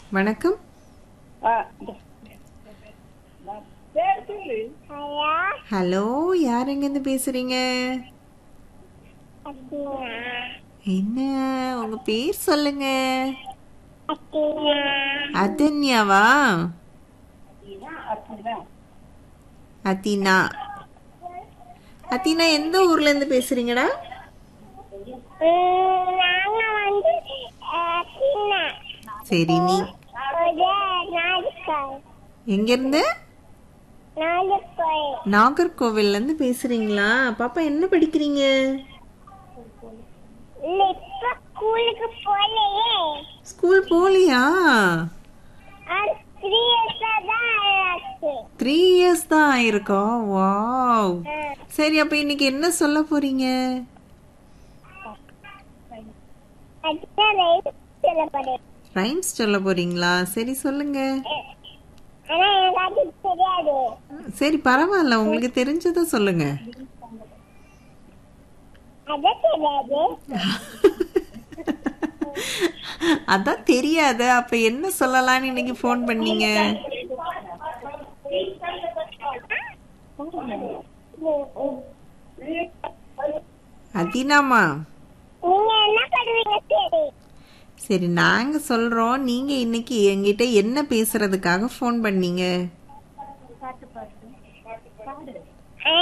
வணக்கம். ஹலோ, யார் எங்கேருந்து பேசுறீங்க? என்ன உங்க பேர் சொல்லுங்க. அதன்யாவா? அத்தினா. அத்தினா எந்த ஊர்ல இருந்து பேசுறீங்கடா? சரி, நீ எங்க இருந்து? நாகர்கோவில்ல இருந்து பேசுறீங்களா? பாப்பா என்ன படிக்கிறீங்க? ஸ்கூல் போலியா? 3 years தான் ஆயிருக்கா? வாவ். சரி, அப்ப இன்னைக்கு என்ன சொல்ல போறீங்க? ரைம்ஸ் சொல்ல போறீங்களா? சரி, சொல்லுங்க. சரி, பரவாயில்ல, உங்களுக்கு தெரிஞ்சத சொல்லுங்க. அதான் தெரியாத, அப்ப என்ன சொல்லலாம்னு இன்னைக்கு போன் பண்ணீங்க? அதினாமா, சரி நாங்க சொல்றோம், நீங்க இன்னைக்கு என்கிட்ட என்ன பேசுறதுக்காக போன் பண்ணீங்க?